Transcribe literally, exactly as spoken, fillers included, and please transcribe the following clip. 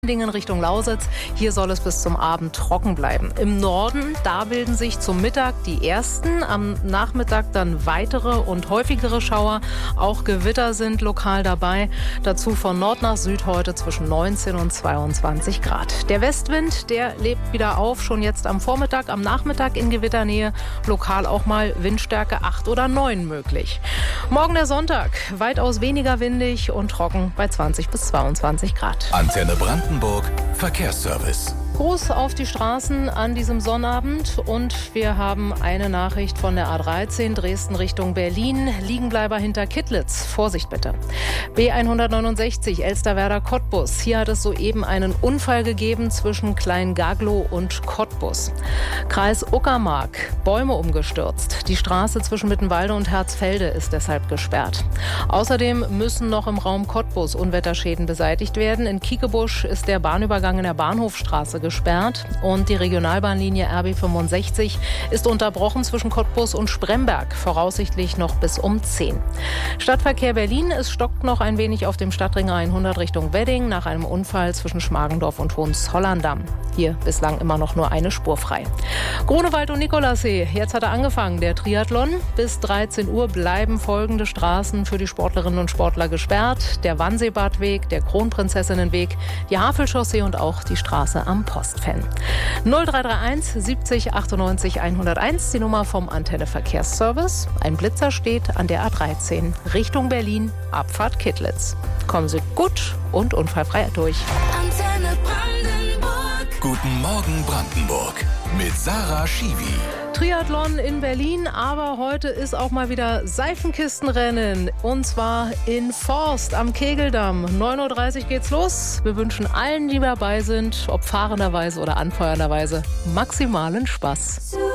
Dingen Richtung Lausitz. Hier soll es bis zum Abend trocken bleiben. Im Norden, da bilden sich zum Mittag die ersten, am Nachmittag dann weitere und häufigere Schauer. Auch Gewitter sind lokal dabei. Dazu von Nord nach Süd heute zwischen neunzehn und zweiundzwanzig Grad. Der Westwind, der lebt wieder auf, schon jetzt am Vormittag, am Nachmittag in Gewitternähe. Lokal auch mal Windstärke acht oder neun möglich. Morgen der Sonntag, weitaus weniger windig und trocken bei zwanzig bis zweiundzwanzig Grad. Antenne Brandenburg Verkehrsservice. Gruß auf die Straßen an diesem Sonnabend und wir haben eine Nachricht von der A dreizehn Dresden Richtung Berlin. Liegenbleiber hinter Kittlitz. Vorsicht bitte. B hundertneunundsechzig Elsterwerda-Cottbus. Hier hat es soeben einen Unfall gegeben zwischen Klein-Gaglow und Cottbus. Kreis Uckermark. Bäume umgestürzt. Die Straße zwischen Mittenwalde und Herzfelde ist deshalb gesperrt. Außerdem müssen noch im Raum Cottbus Unwetterschäden beseitigt werden. In Kiekebusch ist der Bahnübergang in der Bahnhofstraße gesperrt und die Regionalbahnlinie R B fünfundsechzig ist unterbrochen zwischen Cottbus und Spremberg, voraussichtlich noch bis um zehn. Stadtverkehr Berlin, es stockt noch ein wenig auf dem Stadtring hundert Richtung Wedding nach einem Unfall zwischen Schmargendorf und Hohenzollern-Damm. Hier bislang immer noch nur eine Spur frei. Grunewald und Nikolassee, jetzt hat er angefangen, der Triathlon. Bis dreizehn Uhr bleiben folgende Straßen für die Sportlerinnen und Sportler gesperrt. Der Wannseebadweg, der Kronprinzessinnenweg, die Havelchaussee und auch die Straße am Postfan. null drei drei eins siebzig achtundneunzig hunderteins, die Nummer vom Antenne Verkehrsservice. Ein Blitzer steht an der A dreizehn Richtung Berlin, Abfahrt Kittlitz. Kommen Sie gut und unfallfrei durch. Antenne Brandenburg. Guten Morgen Brandenburg mit Sarah Schiwi. Triathlon in Berlin, aber heute ist auch mal wieder Seifenkistenrennen und zwar in Forst am Kegeldamm. neun Uhr dreißig geht's los. Wir wünschen allen, die dabei sind, ob fahrenderweise oder anfeuernderweise, maximalen Spaß.